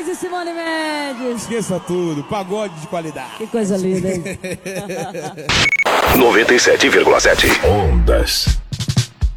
e Simone Mendes. Esqueça tudo, pagode de qualidade. Que coisa linda, hein? 97,7 Ondas.